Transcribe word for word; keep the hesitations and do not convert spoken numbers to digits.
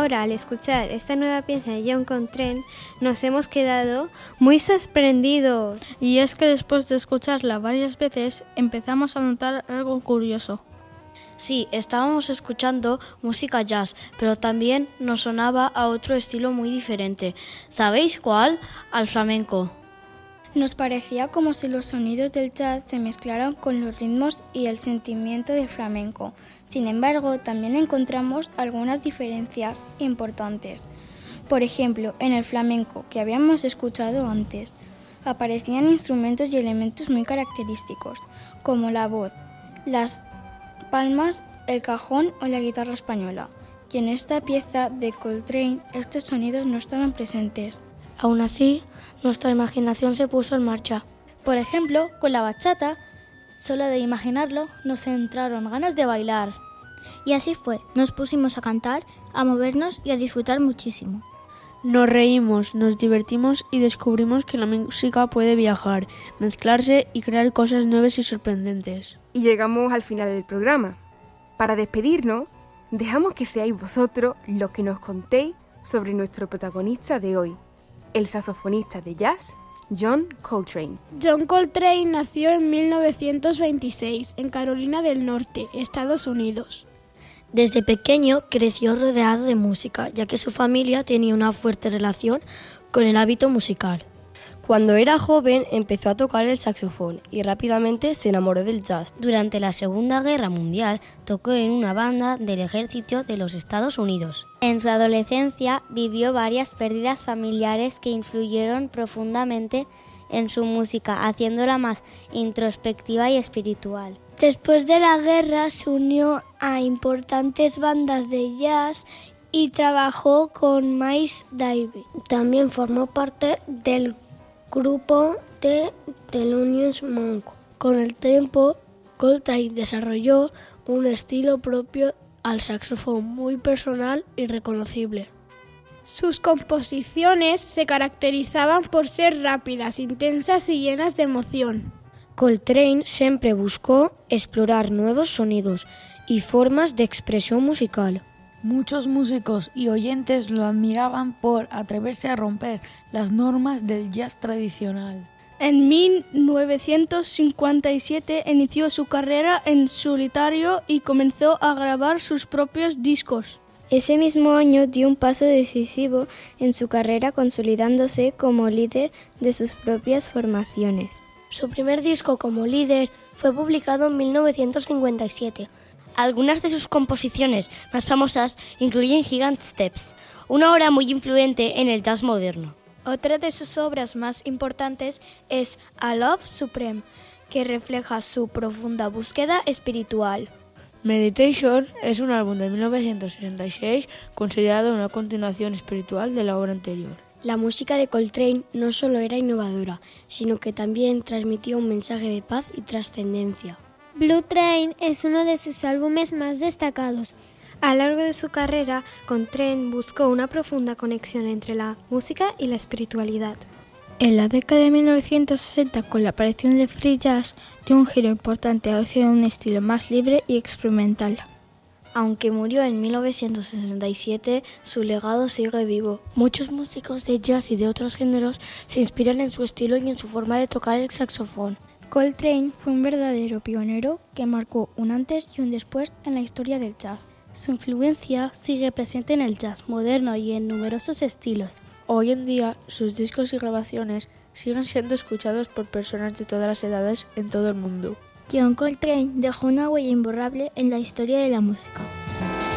ahora, al escuchar esta nueva pieza de John Coltrane, nos hemos quedado muy sorprendidos. Y es que después de escucharla varias veces, empezamos a notar algo curioso. Sí, estábamos escuchando música jazz, pero también nos sonaba a otro estilo muy diferente. ¿Sabéis cuál? Al flamenco. Nos parecía como si los sonidos del jazz se mezclaran con los ritmos y el sentimiento del flamenco. Sin embargo, también encontramos algunas diferencias importantes. Por ejemplo, en el flamenco, que habíamos escuchado antes, aparecían instrumentos y elementos muy característicos, como la voz, las palmas, el cajón o la guitarra española. Y en esta pieza de Coltrane, estos sonidos no estaban presentes. Aún así, nuestra imaginación se puso en marcha. Por ejemplo, con la bachata, solo de imaginarlo nos entraron ganas de bailar. Y así fue, nos pusimos a cantar, a movernos y a disfrutar muchísimo. Nos reímos, nos divertimos y descubrimos que la música puede viajar, mezclarse y crear cosas nuevas y sorprendentes. Y llegamos al final del programa. Para despedirnos, dejamos que seáis vosotros los que nos contéis sobre nuestro protagonista de hoy, el saxofonista de jazz, John Coltrane. John Coltrane nació en mil novecientos veintiséis en Carolina del Norte, Estados Unidos. Desde pequeño creció rodeado de música, ya que su familia tenía una fuerte relación con el hábito musical. Cuando era joven empezó a tocar el saxofón y rápidamente se enamoró del jazz. Durante la Segunda Guerra Mundial tocó en una banda del ejército de los Estados Unidos. En su adolescencia vivió varias pérdidas familiares que influyeron profundamente en su música, haciéndola más introspectiva y espiritual. Después de la guerra se unió a importantes bandas de jazz y trabajó con Miles Davis. También formó parte del grupo de Thelonious Monk. Con el tiempo, Coltrane desarrolló un estilo propio al saxofón muy personal y reconocible. Sus composiciones se caracterizaban por ser rápidas, intensas y llenas de emoción. Coltrane siempre buscó explorar nuevos sonidos y formas de expresión musical. Muchos músicos y oyentes lo admiraban por atreverse a romper las normas del jazz tradicional. En mil novecientos cincuenta y siete inició su carrera en solitario y comenzó a grabar sus propios discos. Ese mismo año dio un paso decisivo en su carrera, consolidándose como líder de sus propias formaciones. Su primer disco como líder fue publicado en mil novecientos cincuenta y siete. Algunas de sus composiciones más famosas incluyen Gigant Steps, una obra muy influyente en el jazz moderno. Otra de sus obras más importantes es A Love Supreme, que refleja su profunda búsqueda espiritual. Meditation es un álbum de mil novecientos sesenta y seis considerado una continuación espiritual de la obra anterior. La música de Coltrane no solo era innovadora, sino que también transmitía un mensaje de paz y trascendencia. Blue Train es uno de sus álbumes más destacados. A lo largo de su carrera, Coltrane buscó una profunda conexión entre la música y la espiritualidad. En la década de mil novecientos sesenta, con la aparición del free jazz, dio un giro importante hacia un estilo más libre y experimental. Aunque murió en mil novecientos sesenta y siete, su legado sigue vivo. Muchos músicos de jazz y de otros géneros se inspiran en su estilo y en su forma de tocar el saxofón. Coltrane fue un verdadero pionero que marcó un antes y un después en la historia del jazz. Su influencia sigue presente en el jazz moderno y en numerosos estilos. Hoy en día, sus discos y grabaciones siguen siendo escuchados por personas de todas las edades en todo el mundo. John Coltrane dejó una huella imborrable en la historia de la música.